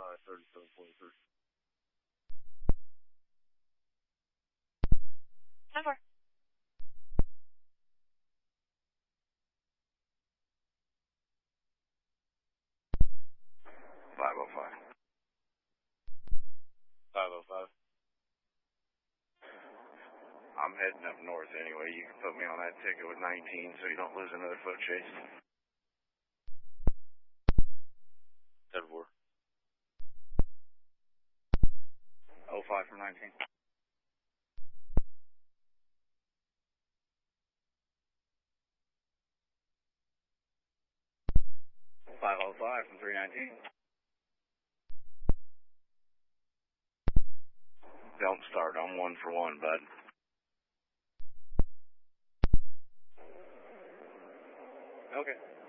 37.3. 10-4. 505. 505. I'm heading up north anyway. You can put me on that ticket with 19 so you don't lose another foot chase. 10-4. 05 from 19. 505 from 319. Don't start. I'm 1 for 1, bud. Okay.